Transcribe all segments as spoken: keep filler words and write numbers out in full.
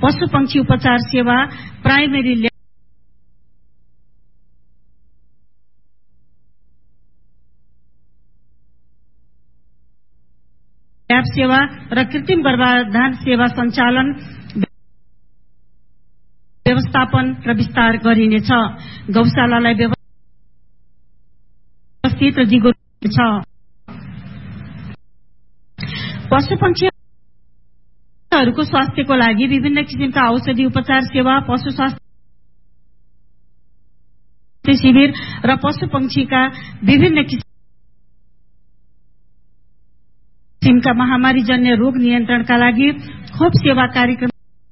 पशु पंक्षी उपचार सेवा, प्राइमेरी ल्याब सेवा र कृत्रिम गर्भाधान सेवा सञ्चालन, व्यवस्थापन र विस्तार गरिनेछ। गौशालालाई व्यवस्थित र दिगो छ। पशु पक्षीहरूको स्वास्थ्यको लागि विभिन्न किसिमका औषधि उपचार सेवा, पशु स्वास्थ्य शिविर र पशु पंक्षीका विभिन्न किसिमका महामारीजन्य रोग नियन्त्रणका लागि खोप सेवा कार्यक्रम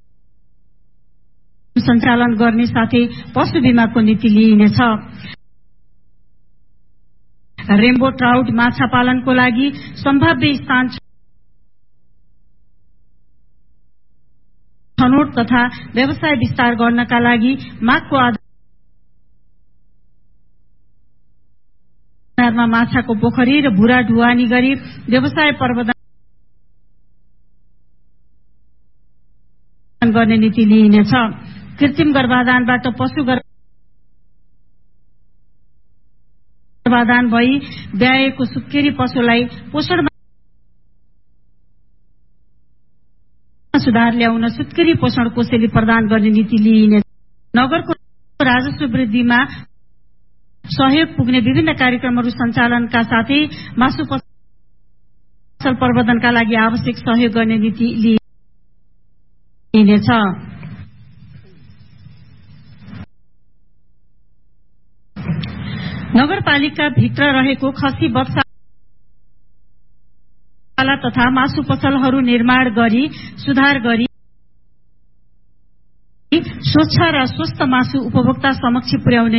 सञ्चालन गर्ने साथै पशु बीमाको नीति लिइनेछ। रेम्बो ट्राउट माछा पालनको लागि सम्भाव्य स्थान छनौट तथा व्यवसाय विस्तार गर्नका लागि मागको आधारमा माछाको पोखरी र भूरा ढुवानी गरी व्यवसाय प्रवर्धन गर्ने नीति लिइनेछ। कृत्रिम गर्भाधानबाट पशु गर्भाधान भई ब्याएको सुत्केरी पशुलाई पोषणमा सुधार ल्याउन सुत्केरी पोषण कोषले प्रदान गर्ने नीति लिइनेछ। नगरको राजस्व वृद्धिमा सहयोग पुग्ने विभिन्न कार्यक्रमहरू सञ्चालनका साथै मासु पसल प्रवर्धनका लागि आवश्यक सहयोग गर्ने नीति लिइनेछ। नगरपालिका भित्र रहेको खसी बत्साला तथा मासु पसलहरू निर्माण गरी सुधार गरी स्वच्छ र स्वस्थ मासु उपभोक्ता समक्ष पुर्याउने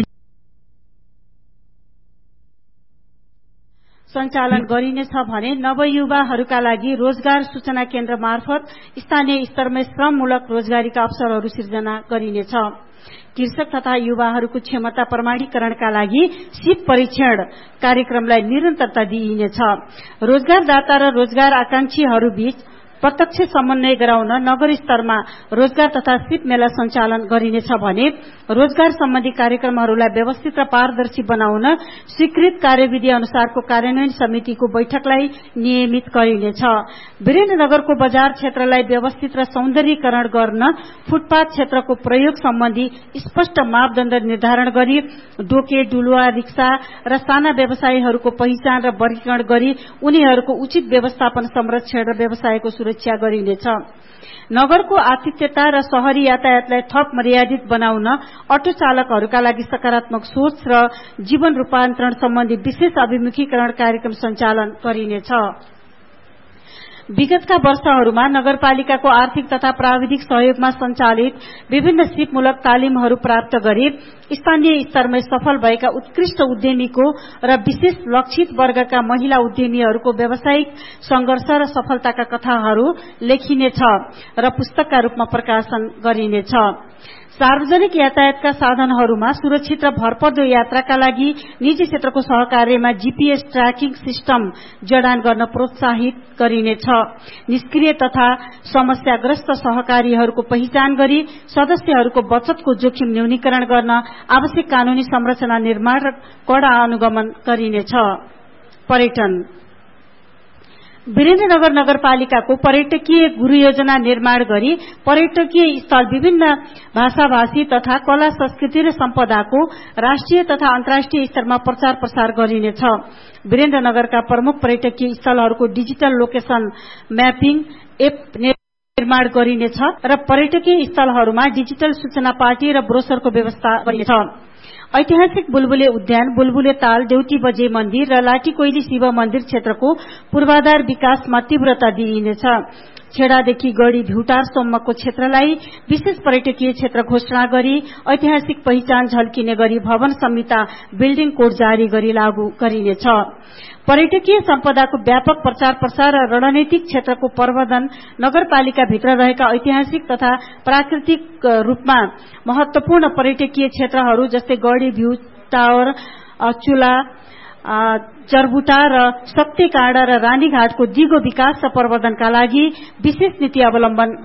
सञ्चालन गरिनेछ भने नवयुवाहरूका लागि रोजगार सूचना केन्द्र मार्फत स्थानीय स्तरमै श्रममूलक रोजगारीका अवसरहरू सिर्जना गरिनेछ। कृषक तथा युवाहरूको क्षमता प्रमाणीकरणका लागि सिप परीक्षण कार्यक्रमलाई निरन्तरता दिइनेछ। रोजगारदाता र रोजगार आकांक्षीहरूबीच प्रत्यक्ष समन्वय गराउन नगर स्तरमा रोजगार तथा सिप मेला सञ्चालन गरिनेछ भने रोजगार सम्बन्धी कार्यक्रमहरूलाई व्यवस्थित र पारदर्शी बनाउन स्वीकृत कार्यविधि अनुसारको कार्यान्वयन समितिको बैठकलाई नियमित गरिनेछ। वीरेन्द्रनगरको बजार क्षेत्रलाई व्यवस्थित र सौन्दर्यीकरण गर्न फुटपाथ क्षेत्रको प्रयोग सम्बन्धी स्पष्ट मापदण्ड निर्धारण गरी डोके डुलुवा रिक्सा र साना व्यवसायीहरूको पहिचान र वर्गीकरण गरी उनीहरूको उचित व्यवस्थापन, संरक्षण र व्यवसायको सुरक्षा गरिनेछ। नगरको आतिथ्यता र शहरी यातायातलाई थप मर्यादित बनाउन अटो चालकहरूका लागि सकारात्मक सोच र जीवन रूपान्तरण सम्बन्धी विशेष अभिमुखीकरण कार्यक्रम सञ्चालन गरिनेछ। विगतका वर्षहरूमा नगरपालिकाको आर्थिक तथा प्राविधिक सहयोगमा सञ्चालित विभिन्न सिपमूलक तालिमहरू प्राप्त गरी स्थानीय स्तरमै सफल भएका उत्कृष्ट उद्यमीको र विशेष लक्षित वर्गका महिला उद्यमीहरूको व्यावसायिक संघर्ष र सफलताका कथाहरू लेखिनेछ र पुस्तकका रूपमा प्रकाशन गरिनेछ। सार्वजनिक यातायातका साधनहरूमा सुरक्षित र भरपर्दो यात्राका लागि निजी क्षेत्रको सहकार्यमा जीपीएस ट्र्याकिङ सिस्टम जडान गर्न प्रोत्साहित गरिनेछ। निष्क्रिय तथा समस्याग्रस्त सहकारीहरूको पहिचान गरी सदस्यहरूको बचतको जोखिम न्यूनीकरण गर्न आवश्यक कानूनी संरचना निर्माण र कड़ा अनुगमन गरिनेछ। पर्यटन वीरेन्द्रनगर नगरपालिकाको पर्यटकीय गुरु योजना निर्माण गरी पर्यटकीय स्थल विभिन्न भाषाभाषी तथा कला संस्कृति र सम्पदाको राष्ट्रिय तथा अन्तर्राष्ट्रिय स्तरमा प्रचार प्रसार गरिनेछ। वीरेन्द्रनगरका प्रमुख पर्यटकीय स्थलहरूको डिजिटल लोकेशन म्यापिङ एप निर्माण गरिनेछ र पर्यटकीय स्थलहरूमा डिजिटल सूचना पार्टी र ब्रोशरको व्यवस्था गरिनेछ। ऐतिहासिक बुलबुले उद्यान, बुलबुले ताल, देउती बजे मन्दिर र लाटीकोइली शिव मन्दिर क्षेत्रको पूर्वाधार विकासमा तीव्रता दिइनेछ। छेडादेखि गढ़ी भ्यूटारसम्मको क्षेत्रलाई विशेष पर्यटकीय क्षेत्र घोषणा गरी ऐतिहासिक पहिचान झल्किने गरी भवन संहिता बिल्डिङ कोड जारी गरी लागू गरिनेछ। पर्यटकीय सम्पदाको व्यापक प्रचार प्रसार र रणनीतिक क्षेत्रको प्रवर्धन नगरपालिका भित्र रहेका ऐतिहासिक तथा प्राकृतिक रूपमा महत्वपूर्ण पर्यटकीय क्षेत्रहरू जस्तै गढ़ी भ्यू टावर, चुला, चरबुटा र शक्तिकाँडा र रानीघाटको दिगो विकास र प्रवर्धनका लागि विशेष नीति अवलम्बन